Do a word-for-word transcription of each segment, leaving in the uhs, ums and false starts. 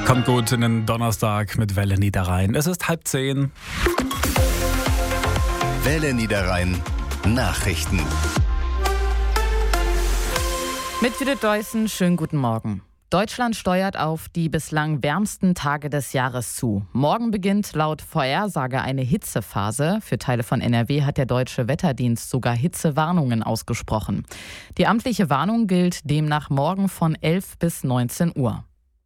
Kommt gut in den Donnerstag mit Welle Niederrhein. Es ist halb zehn. Welle Niederrhein Nachrichten. Mit Judith Deussen, schönen guten Morgen. Deutschland steuert auf die bislang wärmsten Tage des Jahres zu. Morgen beginnt laut Vorhersage eine Hitzephase. Für Teile von N R W hat der Deutsche Wetterdienst sogar Hitzewarnungen ausgesprochen. Die amtliche Warnung gilt demnach morgen von elf bis neunzehn Uhr.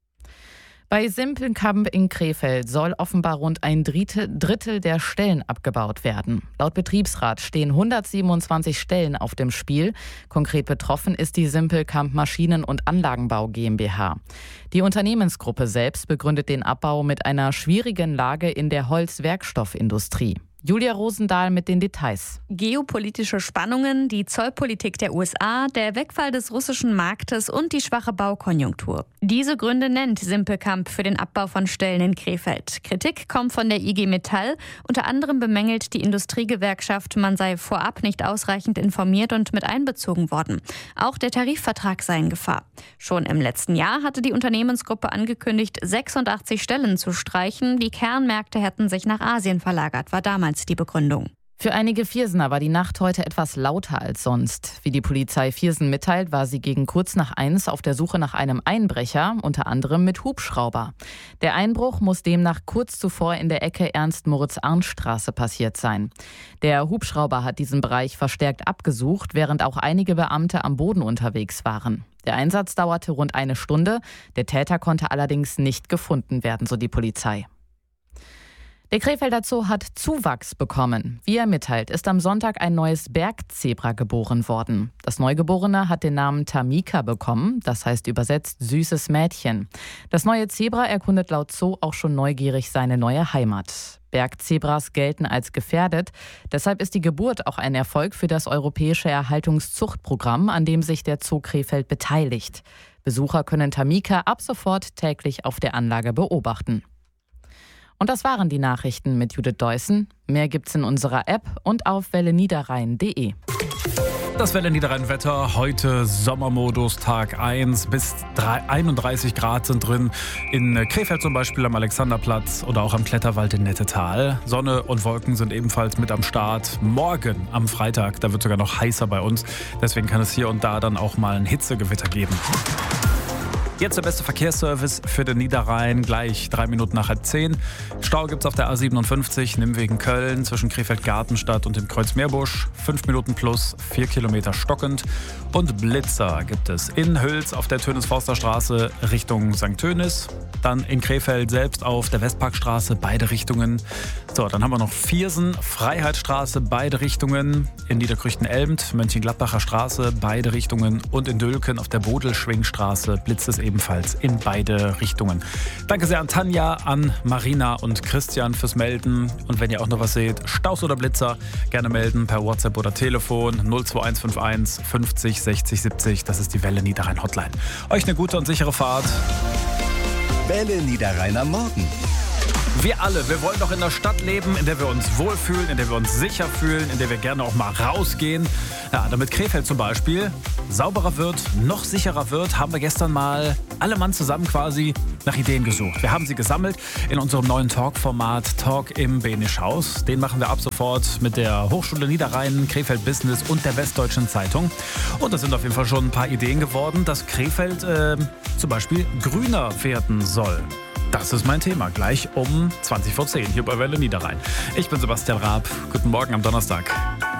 Bei Simpelkamp in Krefeld soll offenbar rund ein Drittel der Stellen abgebaut werden. Laut Betriebsrat stehen hundertsiebenundzwanzig Stellen auf dem Spiel. Konkret betroffen ist die Simpelkamp Maschinen- und Anlagenbau GmbH. Die Unternehmensgruppe selbst begründet den Abbau mit einer schwierigen Lage in der Holzwerkstoffindustrie. Julia Rosendahl mit den Details. Geopolitische Spannungen, die Zollpolitik der U S A, der Wegfall des russischen Marktes und die schwache Baukonjunktur. Diese Gründe nennt Simpelkamp für den Abbau von Stellen in Krefeld. Kritik kommt von der I G Metall. Unter anderem bemängelt die Industriegewerkschaft, man sei vorab nicht ausreichend informiert und mit einbezogen worden. Auch der Tarifvertrag sei in Gefahr. Schon im letzten Jahr hatte die Unternehmensgruppe angekündigt, sechsundachtzig Stellen zu streichen. Die Kernmärkte hätten sich nach Asien verlagert, war damals die Begründung. Für einige Viersener war die Nacht heute etwas lauter als sonst. Wie die Polizei Viersen mitteilt, war sie gegen kurz nach eins auf der Suche nach einem Einbrecher, unter anderem mit Hubschrauber. Der Einbruch muss demnach kurz zuvor in der Ecke Ernst-Moritz-Arndt-Straße passiert sein. Der Hubschrauber hat diesen Bereich verstärkt abgesucht, während auch einige Beamte am Boden unterwegs waren. Der Einsatz dauerte rund eine Stunde. Der Täter konnte allerdings nicht gefunden werden, so die Polizei. Der Krefelder Zoo hat Zuwachs bekommen. Wie er mitteilt, ist am Sonntag ein neues Bergzebra geboren worden. Das Neugeborene hat den Namen Tamika bekommen, das heißt übersetzt süßes Mädchen. Das neue Zebra erkundet laut Zoo auch schon neugierig seine neue Heimat. Bergzebras gelten als gefährdet, deshalb ist die Geburt auch ein Erfolg für das europäische Erhaltungszuchtprogramm, an dem sich der Zoo Krefeld beteiligt. Besucher können Tamika ab sofort täglich auf der Anlage beobachten. Und das waren die Nachrichten mit Judith Deussen. Mehr gibt's in unserer App und auf welle niederrhein punkt de. Das Welle Niederrhein Wetter, heute Sommermodus, Tag eins, bis einunddreißig Grad sind drin. In Krefeld zum Beispiel am Alexanderplatz oder auch am Kletterwald in Nettetal. Sonne und Wolken sind ebenfalls mit am Start. Morgen am Freitag, da wird sogar noch heißer bei uns. Deswegen kann es hier und da dann auch mal ein Hitzegewitter geben. Jetzt der beste Verkehrsservice für den Niederrhein, gleich drei Minuten nach halb zehn. Stau gibt's auf der A siebenundfünfzig, Nimwegen Köln, zwischen Krefeld-Gartenstadt und dem Kreuz Meerbusch. Fünf Minuten plus, vier Kilometer stockend. Und Blitzer gibt es in Hüls auf der Tönis-Forster-Straße Richtung Sankt Tönis. Dann in Krefeld selbst auf der Westparkstraße, beide Richtungen. So, dann haben wir noch Viersen, Freiheitsstraße, beide Richtungen. In Niederkrüchten-Elmt, Mönchengladbacher Straße, beide Richtungen. Und in Dülken auf der Bodelschwingstraße blitzt es ebenfalls in beide Richtungen. Danke sehr an Tanja, an Marina und Christian fürs Melden. Und wenn ihr auch noch was seht, Staus oder Blitzer, gerne melden per WhatsApp oder Telefon null zwei eins fünf eins fünfzig sechzig siebzig. Das ist die Welle Niederrhein Hotline. Euch eine gute und sichere Fahrt. Welle Niederrhein am Morgen. Wir alle, wir wollen doch in einer Stadt leben, in der wir uns wohlfühlen, in der wir uns sicher fühlen, in der wir gerne auch mal rausgehen. Ja, damit Krefeld zum Beispiel sauberer wird, noch sicherer wird, haben wir gestern mal alle Mann zusammen quasi nach Ideen gesucht. Wir haben sie gesammelt in unserem neuen Talk-Format Talk im Benischhaus. Den machen wir ab sofort mit der Hochschule Niederrhein, Krefeld Business und der Westdeutschen Zeitung. Und da sind auf jeden Fall schon ein paar Ideen geworden, dass Krefeld äh, zum Beispiel grüner werden soll. Das ist mein Thema, gleich um zwanzig vor zehn hier bei Welle Niederrhein. Ich bin Sebastian Raab. Guten Morgen am Donnerstag.